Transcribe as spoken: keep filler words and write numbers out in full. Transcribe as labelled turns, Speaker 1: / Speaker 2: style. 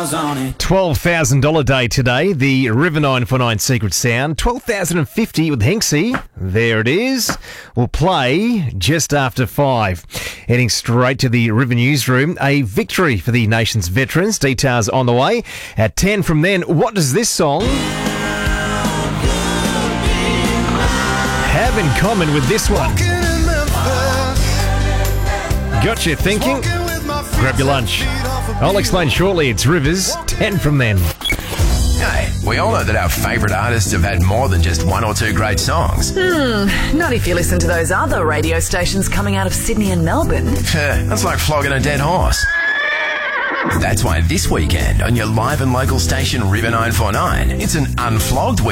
Speaker 1: miles on it.
Speaker 2: twelve thousand dollars day today, the River nine four nine Secret Sound. twelve thousand fifty with Hinksy. There it is. We'll play just after five. Heading straight to the River newsroom. A victory for the nation's veterans. Details on the way. At ten from then, what does this song have in common with this one? Got you thinking? Grab your lunch. I'll explain shortly. It's Rivers, ten from then.
Speaker 3: Hey, we all know that our favourite artists have had more than just one or two great songs.
Speaker 4: Hmm, not if you listen to those other radio stations coming out of Sydney and Melbourne.
Speaker 3: That's like flogging a dead horse. That's why this weekend on your live and local station River nine four nine, it's an unflogged weekend.